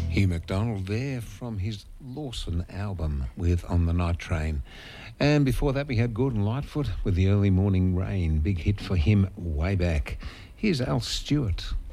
Hugh McDonald there from his Lawson album with On the Night Train. And before that we had Gordon Lightfoot with The Early Morning Rain, big hit for him way back. Here's Al Stewart.